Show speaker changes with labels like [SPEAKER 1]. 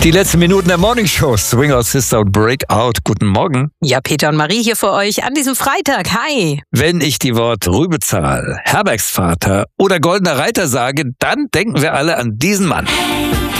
[SPEAKER 1] Die letzten Minuten der Morning Show, Swing Sister und Breakout. Guten Morgen.
[SPEAKER 2] Ja, Peter und Marie hier für euch an diesem Freitag. Hi.
[SPEAKER 1] Wenn ich die Worte Rübezahl, Herbergsvater oder Goldener Reiter sage, dann denken wir alle an diesen Mann.